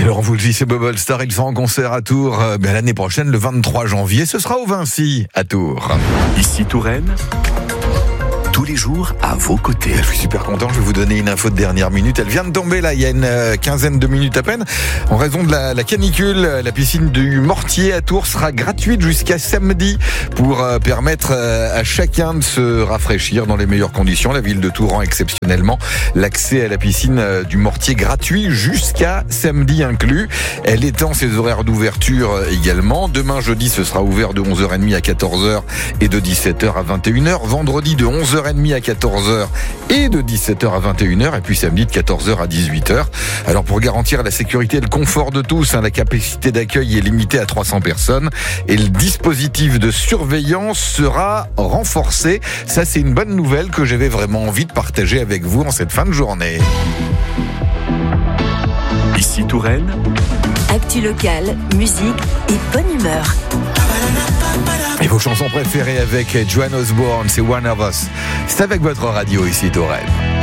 Alors on vous le dit, c'est Bubble Star, ils sont en concert à Tours l'année prochaine, le 23 janvier, ce sera au Vinci à Tours. Ici Touraine, tous les jours à vos côtés. Je suis super content, je vais vous donner une info de dernière minute. Elle vient de tomber là, il y a une quinzaine de minutes à peine. En raison de la canicule, la piscine du Mortier à Tours sera gratuite jusqu'à samedi pour permettre à chacun de se rafraîchir dans les meilleures conditions. La ville de Tours rend exceptionnellement l'accès à la piscine du Mortier gratuit jusqu'à samedi inclus. Elle étend ses horaires d'ouverture également. Demain jeudi, ce sera ouvert de 11h30 à 14h et de 17h à 21h. Vendredi de 11h30 à 14h et de 17h à 21h, et puis samedi de 14h à 18h. Alors pour garantir la sécurité et le confort de tous, la capacité d'accueil est limitée à 300 personnes et le dispositif de surveillance sera renforcé. Ça, c'est une bonne nouvelle que j'avais vraiment envie de partager avec vous en cette fin de journée. Ici Touraine, actu locale, musique et bonne humeur. Et vos chansons préférées avec Joan Osborne, c'est One of Us. C'est avec votre radio ici Touraine.